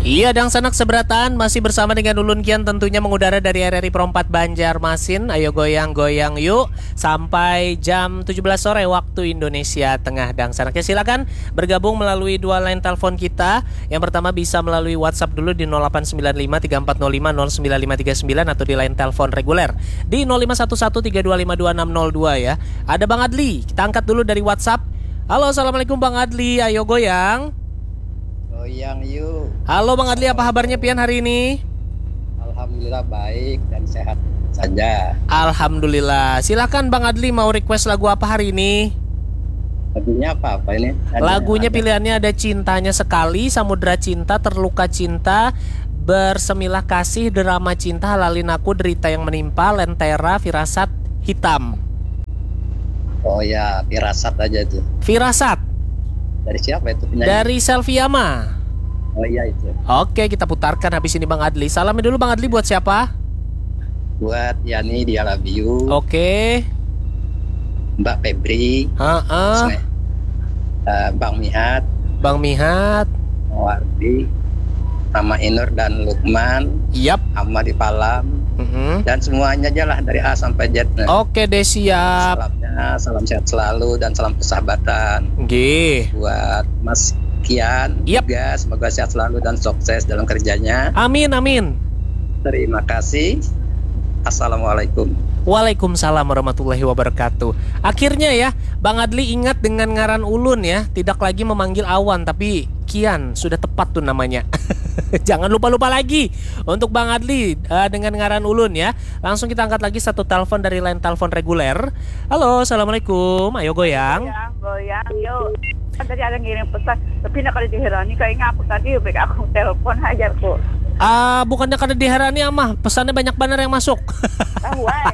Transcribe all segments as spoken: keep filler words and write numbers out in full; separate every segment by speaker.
Speaker 1: Iya, Dang Sanak Seberatan masih bersama dengan Ulun Kian tentunya mengudara dari R R I Pro empat Banjarmasin. Ayo goyang-goyang yuk sampai jam tujuh belas sore waktu Indonesia Tengah. Dang Sanak ya silakan bergabung melalui dua line telepon kita. Yang pertama bisa melalui WhatsApp dulu di nol delapan sembilan lima tiga empat nol lima nol sembilan lima tiga sembilan atau di line telepon reguler di nol lima satu satu tiga dua lima dua enam nol dua ya. Ada Bang Adli, kita angkat dulu dari WhatsApp. Halo, assalamualaikum Bang Adli, ayo goyang.
Speaker 2: Goyang yuk.
Speaker 1: Halo Bang Adli, apa kabarnya pian hari ini?
Speaker 2: Alhamdulillah baik dan sehat saja.
Speaker 1: Alhamdulillah. Silakan Bang Adli, mau request lagu apa hari ini?
Speaker 2: Lagunya apa apa ini? Ada,
Speaker 1: Lagunya
Speaker 2: ada.
Speaker 1: pilihannya ada Cintanya Sekali, Samudra Cinta, Terluka Cinta, Bersemilah Kasih, Drama Cinta, Halalin Aku, Derita Yang Menimpa, Lentera, Firasat, Hitam.
Speaker 2: Oh ya, firasat aja tuh.
Speaker 1: Firasat.
Speaker 2: Dari siapa itu penyanyi?
Speaker 1: Dari Selviama.
Speaker 2: Oh iya itu.
Speaker 1: Oke, kita putarkan habis ini Bang Adli. Salamin dulu Bang Adli buat siapa?
Speaker 2: Buat Yani di I Love You.
Speaker 1: Oke.
Speaker 2: Mbak Febri.
Speaker 1: Ha-ha.
Speaker 2: Uh, Bang Mihat.
Speaker 1: Bang Mihat.
Speaker 2: Wardi. Mama Inur dan Lukman.
Speaker 1: Yap.
Speaker 2: Amma di Palam.
Speaker 1: Mm-hmm.
Speaker 2: Dan semuanya aja lah dari A sampai Z.
Speaker 1: Oke deh, siap.
Speaker 2: Salamnya, salam sehat selalu dan salam persahabatan.
Speaker 1: Nggih.
Speaker 2: Buat Mas Kian
Speaker 1: Yap.
Speaker 2: juga semoga sehat selalu dan sukses dalam kerjanya.
Speaker 1: Amin amin.
Speaker 2: Terima kasih. Assalamualaikum.
Speaker 1: Waalaikumsalam warahmatullahi wabarakatuh. Akhirnya ya, Bang Adli ingat dengan ngaran ulun ya, tidak lagi memanggil Awan tapi Kian, sudah tepat tuh namanya. Jangan lupa-lupa lagi untuk Bang Adli uh, dengan ngaran ulun ya. Langsung kita angkat lagi satu telepon dari line telepon reguler. Halo, assalamualaikum. Ayo goyang.
Speaker 3: Goyang, goyang, yuk. Kan tadi ada ngirim pesan, tapi nak kada diherani kayaknya aku tadi bek aku telepon aja kok.
Speaker 1: Ah, uh, bukannya kada diherani amah, pesannya banyak banget yang masuk.
Speaker 3: Tahu ay.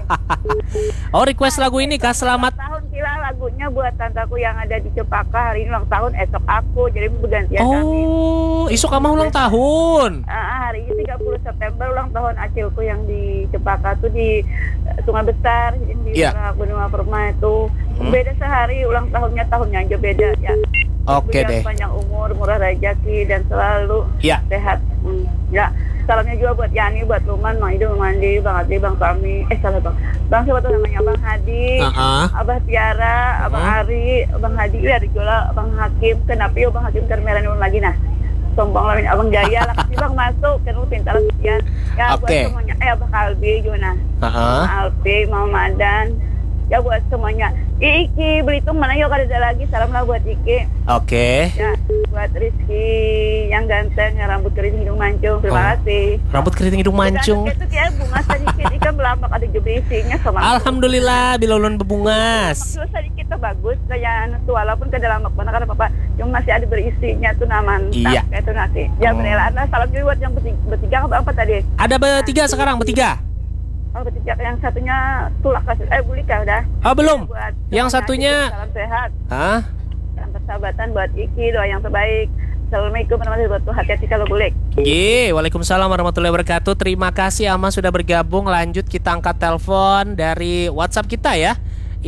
Speaker 1: Oh, request lagu ini Kak, selamat
Speaker 3: tahun kira lagunya buat tantaku yang ada di Cepaka, hari ini ulang tahun, esok aku, jadi bergantian
Speaker 1: oh,
Speaker 3: kami.
Speaker 1: Oh, isuk amah ulang tahun.
Speaker 3: Ah, hari ini tiga puluh September ulang tahun acilku yang di Cepaka tuh di uh, Sungai Besar, di yeah. Benua Permai itu. Hmm. Beda sehari ulang tahunnya, tahunnya aja beda ya.
Speaker 1: Oke okay deh.
Speaker 3: Panjang umur, murah rezeki dan selalu
Speaker 1: ya.
Speaker 3: sehat. Hmm. Ya, salamnya juga buat Yani, buat Luman, Mang Ido, Mang Andi, Bang Adli, Bang Fahmi. Eh salah Bang. Bang siapa tuh namanya? Bang Hadi,
Speaker 1: uh-huh.
Speaker 3: Abah Tiara, Abang uh-huh. Ari, Bang Hadi, ya Rigola, Bang Hakim. Kenapa yo Bang Hakim termeran ulun lagi nah? Sombong lain Abang Jaya lah kasih Bang masuk, kan lu pintar sekian. Ya
Speaker 1: okay.
Speaker 3: buat semuanya. Eh Abah Kalbi juga nah.
Speaker 1: Uh-huh.
Speaker 3: Alpi, Mama Madan. Ya buat semuanya. Iki Belitung mana yuk kada ada lagi. Salam lah buat Iki.
Speaker 1: Oke. Okay.
Speaker 3: Ya buat Rizky yang ganteng, yang rambut keriting hidung mancung. Terima oh. kasih.
Speaker 1: Rambut keriting hidung mancung.
Speaker 3: Itu kayak bunga sedikit. Ikan belambak ada juga isinya sama.
Speaker 1: Alhamdulillah bila ulun bebungas.
Speaker 3: Terus sedikit bagus kayak itu walaupun kada lambak mana kada apa-apa. Cuma masih ada berisinya tuh naman.
Speaker 1: Iya.
Speaker 3: Kayak itu nasi. Ya oh. Beneran. Salam juga buat yang bertiga, bertiga apa tadi?
Speaker 1: Ada bertiga nah. Sekarang bertiga.
Speaker 3: Oh, bertiga, yang satunya tulak kasih eh Bulika udah.
Speaker 1: Oh belum.
Speaker 3: Buat
Speaker 1: yang satunya
Speaker 3: salam sehat.
Speaker 1: Hah?
Speaker 3: Salam persahabatan buat Iki, doa yang terbaik. Assalamualaikum warahmatullahi wabarakatuh. Hati-hati kalau bulik.
Speaker 1: Nggih, waalaikumsalam warahmatullahi wabarakatuh. Terima kasih Ama sudah bergabung. Lanjut kita angkat telepon dari WhatsApp kita ya.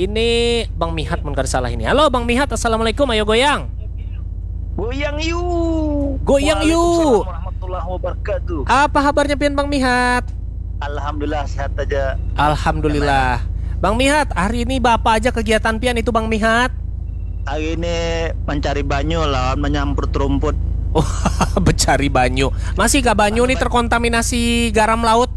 Speaker 1: Ini Bang Mihat mun kada salah ini. Halo Bang Mihat, assalamualaikum. Ayo goyang.
Speaker 4: Goyang yuk.
Speaker 1: Goyang yuk.
Speaker 4: Warahmatullahi wabarakatuh.
Speaker 1: Apa kabarnya pian Bang Mihat?
Speaker 4: Alhamdulillah sehat aja.
Speaker 1: Alhamdulillah. Bang Mihat, hari ini Bapak aja kegiatan pian itu Bang Mihat?
Speaker 4: Hari ini mencari banyu lawan menyamprot rumput.
Speaker 1: Oh, mencari banyu. Masih gak banyu nih terkontaminasi garam laut?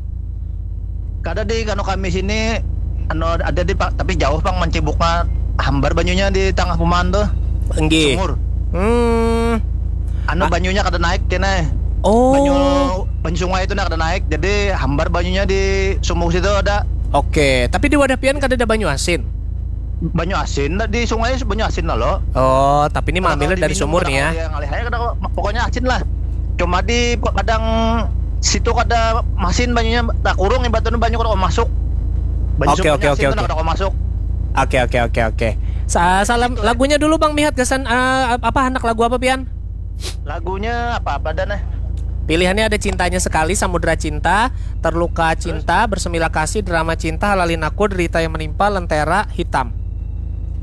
Speaker 4: Kada di kanu kami sini anu ada di tapi jauh Bang mencibukna hambar banyunya di tengah perumahan tuh.
Speaker 1: Nggih.
Speaker 4: Sumur.
Speaker 1: Hmm.
Speaker 4: Anu ah. Banyunya kada naik kene.
Speaker 1: Oh.
Speaker 4: Banyu banyu sungai itu nak ada naik, jadi hambar banyunya di sumur situ ada.
Speaker 1: Oke, tapi di wadah pian kada ada banyu asin.
Speaker 4: Banyu asin di sungai banyu asin lah lo.
Speaker 1: Oh, tapi ini mengambilnya dari sumur nih ya.
Speaker 4: Yang alihnya kada pokoknya asin lah. Cuma di kadang situ kada masin banyunya tak kurung ibaratnya banyu kada masuk.
Speaker 1: Oke oke oke oke.
Speaker 4: Kada masuk.
Speaker 1: Oke oke oke oke. Salam lagunya dulu Bang Mihat kesan uh, apa anak lagu apa pian?
Speaker 4: Lagunya apa-apa dan
Speaker 1: Pilihannya ada Cintanya Sekali, Samudra Cinta, Terluka Cinta, Bersemilah Kasih, Drama Cinta, Halalin Aku, Derita Yang Menimpa, Lentera, Hitam.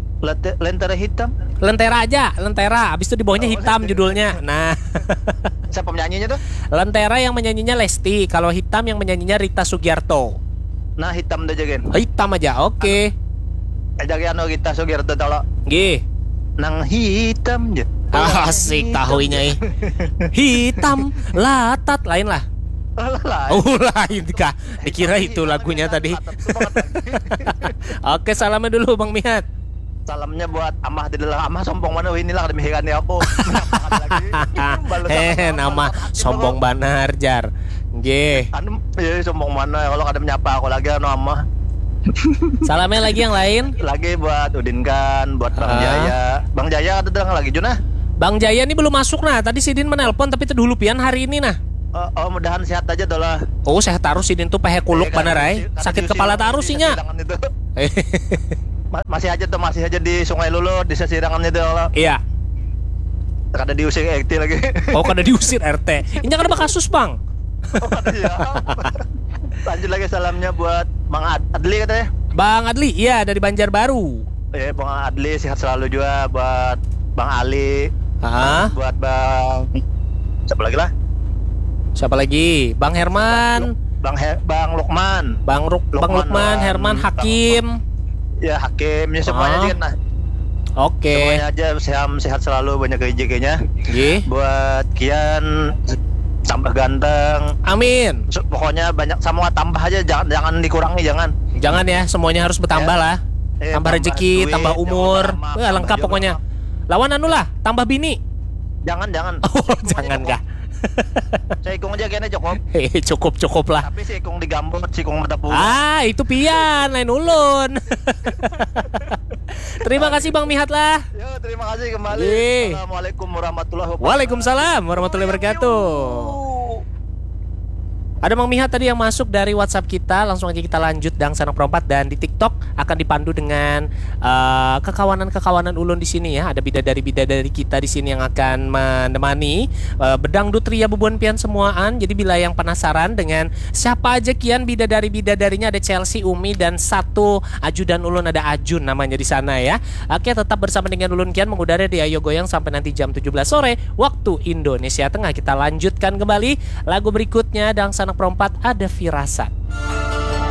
Speaker 4: Lentera hitam?
Speaker 1: Lentera aja, Lentera. Abis itu di bawahnya
Speaker 4: oh,
Speaker 1: hitam judulnya. Nah.
Speaker 4: siapa penyanyinya tuh?
Speaker 1: Lentera yang menyanyinya Lesti, kalau hitam yang menyanyinya Rita Sugiarto.
Speaker 4: Nah hitam dah jagen.
Speaker 1: Hitam aja, oke.
Speaker 4: Jaga anu kita Sugierto tolong.
Speaker 1: G.
Speaker 4: Nang hitam aja.
Speaker 1: Ah, asik tahuinya eh. Hitam latat lain lah.
Speaker 4: Lah.
Speaker 1: Oh lain kah? Dikira itu lagunya tadi. Oke, salamnya dulu Bang Mihat.
Speaker 4: Salamnya buat Amah di dalam Amah sombong mana inilah demikian ya aku.
Speaker 1: Eh, nama sombong banar jar. G.
Speaker 4: Anu ya sombong mana kalau kadang menyapa aku lagi anu Amah.
Speaker 1: Salamnya lagi yang lain.
Speaker 4: Lagi buat Udin kan, buat Bang
Speaker 1: Ah.
Speaker 4: Jaya. Bang Jaya ada datang lagi Juna.
Speaker 1: Bang Jaya ini belum masuk nah. Tadi Sidin menelpon tapi terdulu pian hari ini nah.
Speaker 4: Oh, oh mudahan sehat aja dolah.
Speaker 1: Oh, saya taruh Sidin tuh pahe kuluk banar ay. Sakit kepala taruh sih nya.
Speaker 4: Ma- masih aja tuh masih aja di Sungai Lulut di sesirangan itu Allah.
Speaker 1: Iya.
Speaker 4: Kada diusir R T lagi.
Speaker 1: Oh, kada diusir R T. Ini kan ada kasus, Bang.
Speaker 4: Oh, kada ya. Lanjut lagi salamnya buat Bang Ad- Adli katanya.
Speaker 1: Bang Adli, iya dari Banjarbaru.
Speaker 4: Eh Bang Adli sehat selalu juga buat Bang Ali.
Speaker 1: Ah,
Speaker 4: Buat Bang siapa lagi lah?
Speaker 1: siapa lagi? Bang Herman,
Speaker 4: Bang He- Bang Lukman.
Speaker 1: Bang Ruk, Bang
Speaker 4: Lukman,
Speaker 1: Lukman,
Speaker 4: Bang-
Speaker 1: Herman,
Speaker 4: Bang
Speaker 1: Hakim.
Speaker 4: Ya hakimnya semuanya
Speaker 1: Ah.
Speaker 4: aja kan nah.
Speaker 1: Oke.
Speaker 4: Semuanya aja sehat sehat selalu banyak rezekinya.
Speaker 1: G.
Speaker 4: Buat Kian tambah ganteng.
Speaker 1: Amin.
Speaker 4: So, pokoknya banyak semua tambah aja jangan jangan dikurangi jangan.
Speaker 1: Jangan ya, semuanya harus bertambah
Speaker 4: Ya.
Speaker 1: lah.
Speaker 4: Eh,
Speaker 1: Tambah rezeki,
Speaker 4: duit,
Speaker 1: tambah umur.
Speaker 4: jangan
Speaker 1: Wah,
Speaker 4: tambah
Speaker 1: lengkap
Speaker 4: jodoh,
Speaker 1: pokoknya. Lawan anu lah, tambah bini.
Speaker 4: Jangan jangan.
Speaker 1: Oh,
Speaker 4: Seikung aja
Speaker 1: jangan
Speaker 4: cukup.
Speaker 1: kah?
Speaker 4: Saya ikung aja kayaknya cukup.
Speaker 1: Hehe, cukup cukup lah.
Speaker 4: Tapi si ikung digambut, si ikung mata puluh.
Speaker 1: Ah, itu pian, lain ulun. Terima kasih Bang Mihat lah.
Speaker 4: Yo, terima kasih kembali.
Speaker 1: Ye.
Speaker 4: Assalamualaikum warahmatullahi wabarakatuh.
Speaker 1: Waalaikumsalam warahmatullahi wabarakatuh. Ada Mang Mihat tadi yang masuk dari WhatsApp kita. Langsung aja kita lanjut Dang Sanak Perempat. Dan di TikTok akan dipandu dengan uh, kekawanan-kekawanan ulun di sini ya. Ada bidadari-bidadari kita di sini yang akan menemani uh, bedangdut ria bebuan pian semuaan. Jadi bila yang penasaran dengan siapa aja kian bidadari-bidadarinya, ada Chelsea, Umi, dan satu ajudan ulun, ada Ajun namanya di sana ya. Oke, tetap bersama dengan ulun kian mengudara di Ayo Goyang sampai nanti jam tujuh belas sore waktu Indonesia Tengah. Kita lanjutkan kembali lagu berikutnya Dang Sanak Perempat, ada Firasat.